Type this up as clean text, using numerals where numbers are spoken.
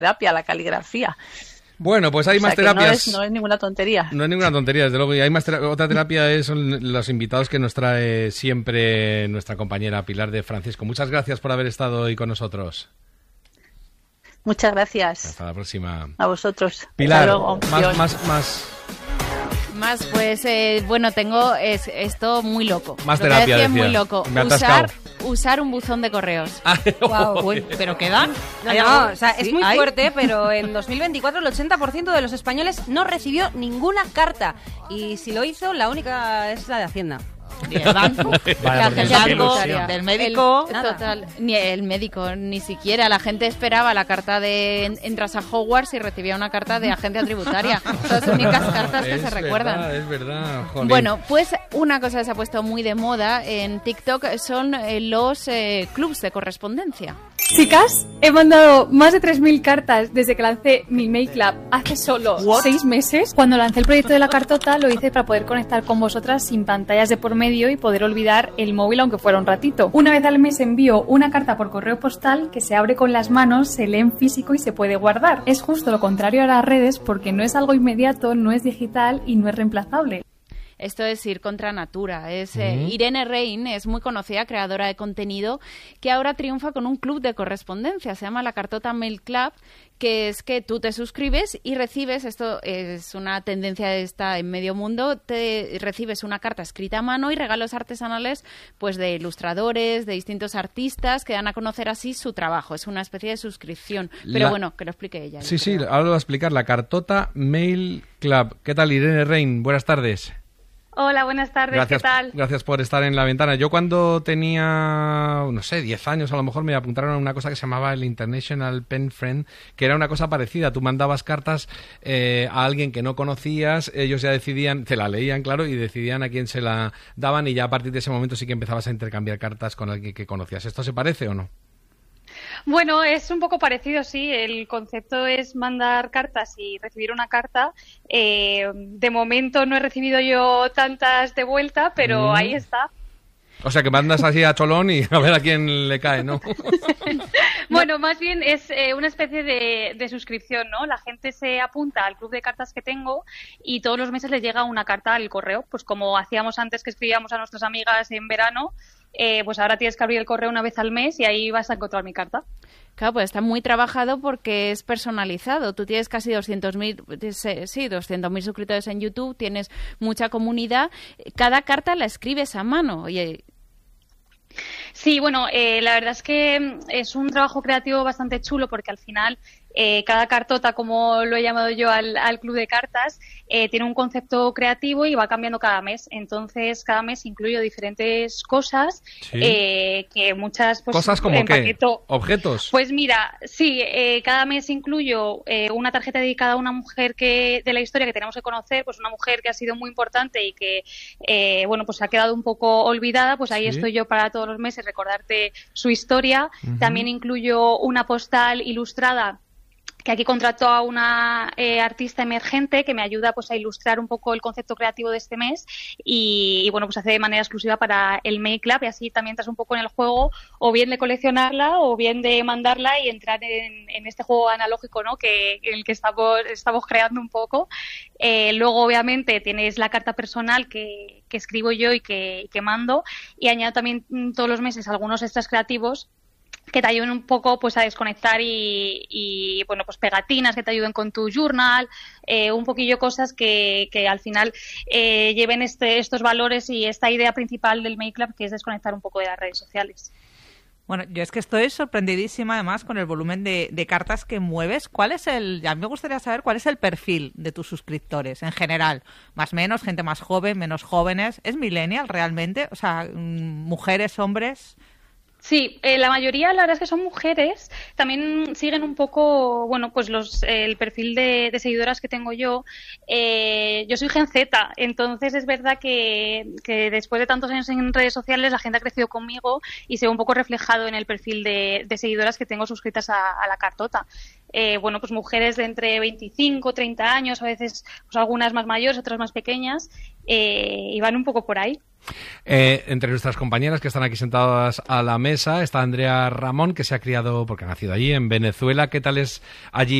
terapia, la caligrafía. Bueno, pues hay más terapias. No es ninguna tontería. No es ninguna tontería, desde luego. Y hay más otra terapia son los invitados que nos trae siempre nuestra compañera Pilar de Francisco. Muchas gracias por haber estado hoy con nosotros. Muchas gracias. Hasta la próxima. A vosotros. Pilar, más, pues, bueno, tengo esto muy loco. Más terapia, decía. Muy loco. Usar un buzón de correos. Wow. Uy, ¿pero quedan? No, o sea, es muy fuerte, pero en 2024 el 80% de los españoles no recibió ninguna carta. Y si lo hizo, la única es la de Hacienda. Del banco, del médico, total. Ni el médico, ni siquiera. La gente esperaba la carta de entras a Hogwarts y recibía una carta de agencia tributaria. Son las únicas cartas que se recuerdan. Es verdad, jolín. Bueno, pues una cosa que se ha puesto muy de moda en TikTok son los clubs de correspondencia. Chicas, he mandado más de 3.000 cartas desde que lancé mi Mail Club hace solo 6 meses. Cuando lancé el proyecto de la cartota lo hice para poder conectar con vosotras sin pantallas de por medio y poder olvidar el móvil aunque fuera un ratito. Una vez al mes envío una carta por correo postal que se abre con las manos, se lee en físico y se puede guardar. Es justo lo contrario a las redes porque no es algo inmediato, no es digital y no es reemplazable. Esto es ir contra natura. Irene Rein es muy conocida, creadora de contenido, que ahora triunfa con un club de correspondencia. Se llama la Cartota Mail Club, que es que tú te suscribes y recibes, esto es una tendencia esta en medio mundo, recibes una carta escrita a mano y regalos artesanales pues de ilustradores, de distintos artistas que dan a conocer así su trabajo. Es una especie de suscripción. Pero bueno, que lo explique ella. Sí, ahora lo va a explicar. La Cartota Mail Club. ¿Qué tal, Irene Rein? Buenas tardes. Hola, buenas tardes, gracias, ¿qué tal? Gracias por estar en la ventana. Yo cuando tenía, 10 años a lo mejor me apuntaron a una cosa que se llamaba el International Pen Friend, que era una cosa parecida. Tú mandabas cartas a alguien que no conocías, ellos ya decidían, te la leían, claro, y decidían a quién se la daban y ya a partir de ese momento sí que empezabas a intercambiar cartas con alguien que conocías. ¿Esto se parece o no? Bueno, es un poco parecido, sí. El concepto es mandar cartas y recibir una carta. De momento no he recibido yo tantas de vuelta, pero ahí está. O sea, que mandas así a cholón y a ver a quién le cae, ¿no? Bueno, más bien es una especie de suscripción, ¿no? La gente se apunta al club de cartas que tengo y todos los meses les llega una carta al correo. Pues como hacíamos antes que escribíamos a nuestras amigas en verano, pues ahora tienes que abrir el correo una vez al mes y ahí vas a encontrar mi carta. Claro, pues está muy trabajado porque es personalizado. Tú tienes casi 200.000 suscriptores en YouTube, tienes mucha comunidad. Cada carta la escribes a mano. Oye. Sí, bueno, la verdad es que es un trabajo creativo bastante chulo porque al final cada cartota, como lo he llamado yo al club de cartas, tiene un concepto creativo y va cambiando cada mes. Entonces, cada mes incluyo diferentes cosas, sí. Que muchas... Pues, ¿cosas como qué? ¿Objetos? Pues mira, sí, cada mes incluyo una tarjeta dedicada a una mujer de la historia que tenemos que conocer, pues una mujer que ha sido muy importante y que, bueno, pues ha quedado un poco olvidada, pues ahí estoy yo para todos los meses recordarte su historia. También incluyo una postal ilustrada que aquí contrató a una artista emergente que me ayuda pues a ilustrar un poco el concepto creativo de este mes y bueno, pues hace de manera exclusiva para el Mail Club y así también entras un poco en el juego o bien de coleccionarla o bien de mandarla y entrar en este juego analógico, ¿no? En el que estamos creando un poco. Luego obviamente tienes la carta personal que escribo yo y que mando y añado también todos los meses algunos extras creativos que te ayuden un poco pues a desconectar y bueno, pues pegatinas que te ayuden con tu journal, un poquillo cosas que al final lleven estos valores y esta idea principal del Mail Club, que es desconectar un poco de las redes sociales. Bueno, yo es que estoy sorprendidísima además con el volumen de cartas que mueves. A mí me gustaría saber cuál es el perfil de tus suscriptores en general. Más o menos, gente más joven, menos jóvenes. ¿Es millennial realmente? O sea, mujeres, hombres... Sí, la mayoría la verdad es que son mujeres. También siguen un poco, bueno, pues el perfil de seguidoras que tengo yo. Yo soy Gen Z, entonces es verdad que después de tantos años en redes sociales la gente ha crecido conmigo y se ve un poco reflejado en el perfil de seguidoras que tengo suscritas a la cartota. Bueno, pues mujeres de entre 25, 30 años, a veces pues algunas más mayores, otras más pequeñas, y van un poco por ahí. Entre nuestras compañeras que están aquí sentadas a la mesa está Andrea Ramón, que se ha criado, porque ha nacido allí, en Venezuela. ¿Qué tal es allí